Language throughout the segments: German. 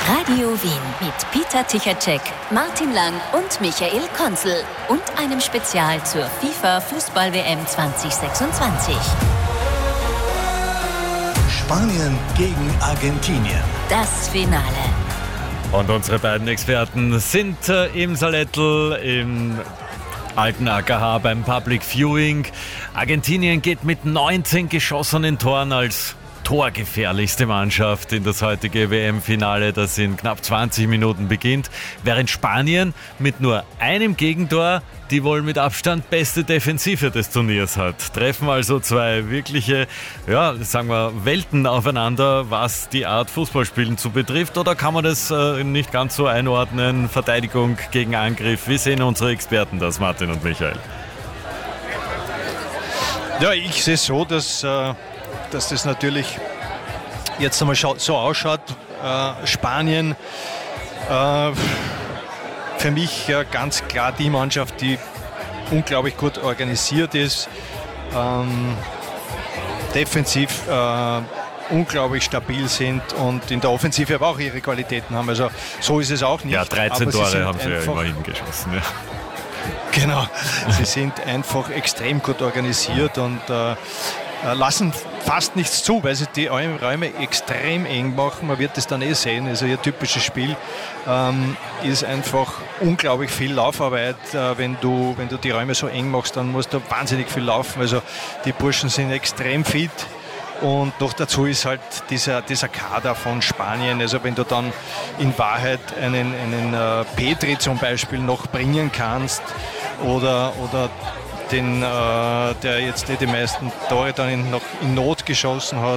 Radio Wien mit Peter Tichatschek, Martin Lang und Michael Konzel und einem Spezial zur FIFA Fußball-WM 2026. Spanien gegen Argentinien. Das Finale. Und unsere beiden Experten sind im Salettl, im alten AKH beim Public Viewing. Argentinien geht mit 19 geschossenen Toren als torgefährlichste Mannschaft in das heutige WM-Finale, das in knapp 20 Minuten beginnt, während Spanien mit nur einem Gegentor die wohl mit Abstand beste Defensive des Turniers hat. Treffen also zwei wirkliche, sagen wir, Welten aufeinander, was die Art Fußballspielen zu betrifft, oder kann man das nicht ganz so einordnen? Verteidigung gegen Angriff. Wie sehen unsere Experten das, Martin und Michael? Ja, ich sehe es so, dass das natürlich jetzt einmal so ausschaut. Spanien für mich ganz klar die Mannschaft, die unglaublich gut organisiert ist, defensiv unglaublich stabil sind und in der Offensive aber auch ihre Qualitäten haben. Also so ist es auch nicht. Ja, 13 Tore haben sie ja immerhin geschossen. Ja. Genau, sie sind einfach extrem gut organisiert und lassen fast nichts zu, weil sie die Räume extrem eng machen. Man wird das dann sehen. Also ihr typisches Spiel ist einfach unglaublich viel Laufarbeit. Wenn du die Räume so eng machst, dann musst du wahnsinnig viel laufen. Also die Burschen sind extrem fit. Und noch dazu ist halt dieser Kader von Spanien. Also wenn du dann in Wahrheit einen Petri zum Beispiel noch bringen kannst oder der jetzt die meisten Tore dann noch in Not geschossen hat.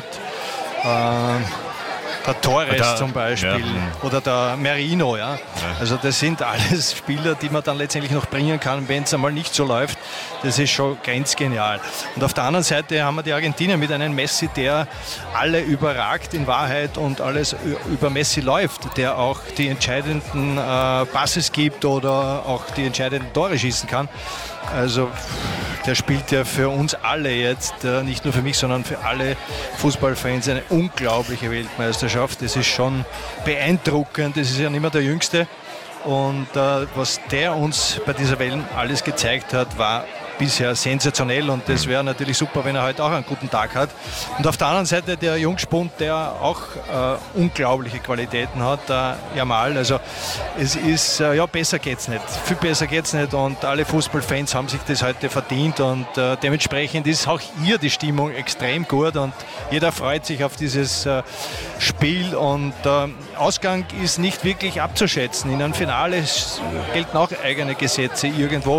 Der Torres zum Beispiel oder der Merino. Ja. Also das sind alles Spieler, die man dann letztendlich noch bringen kann, wenn es einmal nicht so läuft. Das ist schon ganz genial. Und auf der anderen Seite haben wir die Argentinier mit einem Messi, der alle überragt in Wahrheit und alles über Messi läuft, der auch die entscheidenden Passes gibt oder auch die entscheidenden Tore schießen kann. Also der spielt ja für uns alle jetzt, nicht nur für mich, sondern für alle Fußballfans eine unglaubliche Weltmeisterschaft. Das ist schon beeindruckend, das ist ja nicht mehr der Jüngste. Und was der uns bei dieser WM alles gezeigt hat, war bisher sensationell und das wäre natürlich super, wenn er heute auch einen guten Tag hat. Und auf der anderen Seite der Jungspund, der auch unglaubliche Qualitäten hat, Yamal. Also es ist, besser geht's nicht. Viel besser geht's nicht und alle Fußballfans haben sich das heute verdient und dementsprechend ist auch hier die Stimmung extrem gut und jeder freut sich auf dieses Spiel und Ausgang ist nicht wirklich abzuschätzen. In einem Finale gelten auch eigene Gesetze irgendwo.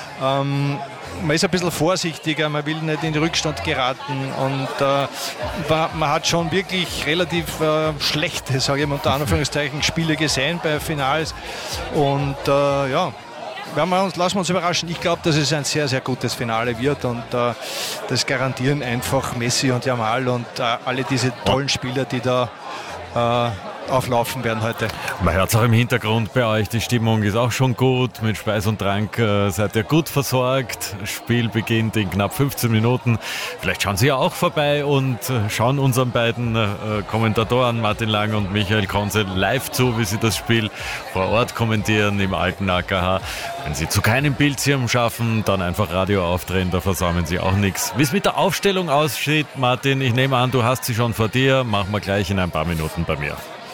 Man ist ein bisschen vorsichtiger, man will nicht in den Rückstand geraten und man hat schon wirklich relativ schlechte, sage ich mal unter Anführungszeichen, Spiele gesehen bei Finals und lassen wir uns überraschen. Ich glaube, dass es ein sehr, sehr gutes Finale wird und das garantieren einfach Messi und Yamal und alle diese tollen Spieler, die da auflaufen werden heute. Man hört es auch im Hintergrund bei euch, die Stimmung ist auch schon gut, mit Speis und Trank seid ihr gut versorgt. Das Spiel beginnt in knapp 15 Minuten. Vielleicht schauen Sie ja auch vorbei und schauen unseren beiden Kommentatoren Martin Lang und Michael Konzel live zu, wie sie das Spiel vor Ort kommentieren im alten AKH. Wenn Sie zu keinem Bildschirm schaffen, dann einfach Radio aufdrehen, da versäumen Sie auch nichts. Wie es mit der Aufstellung aussieht, Martin, ich nehme an, du hast sie schon vor dir, machen wir gleich in ein paar Minuten bei mir.